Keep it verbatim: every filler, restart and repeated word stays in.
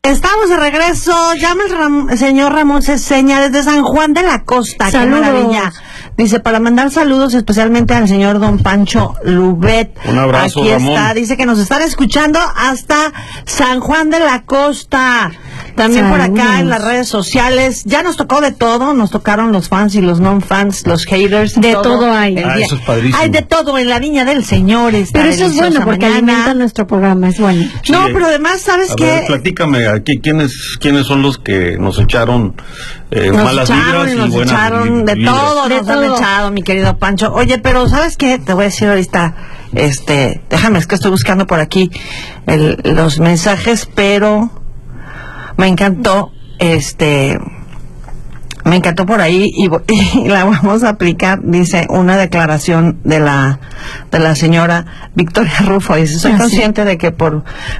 Estamos de regreso. Llama el Ram señor Ramón Ceseña desde San Juan de la Costa. Saludos. Qué maravilla. Dice, para mandar saludos especialmente al señor don Pancho Lubet. Un abrazo, Aquí Ramón. está. Dice que nos están escuchando hasta San Juan de la Costa. También Saludos. por acá en las redes sociales. Ya nos tocó de todo. Nos tocaron los fans y los non-fans, los haters. De todo hay. El Ah, día- eso es padrísimo. Hay de todo en la viña del Señor. Está Pero eso es bueno deliciosa porque mañana. alimenta nuestro programa, es bueno. Sí. No, pero además, ¿sabes A qué? ver, platícame aquí, ¿quiénes, quiénes son los que nos echaron eh, Nos malas echaron vibras y y nos buenas echaron de vibras? todo, De nos han todo. echado, mi querido Pancho. Oye, pero ¿sabes qué? Te voy a decir ahorita, este, déjame, es que estoy buscando por aquí el, los mensajes, pero me encantó, este, me encantó por ahí y, y la vamos a aplicar, dice una declaración de la, de la señora Victoria Rufo, dice, soy Ah, sí. consciente de que por